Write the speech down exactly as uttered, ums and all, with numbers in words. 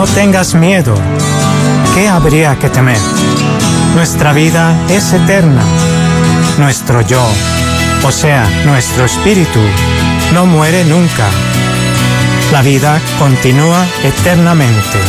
No tengas miedo. ¿Qué habría que temer? Nuestra vida es eterna. Nuestro yo, o sea, nuestro espíritu, no muere nunca. La vida continúa eternamente.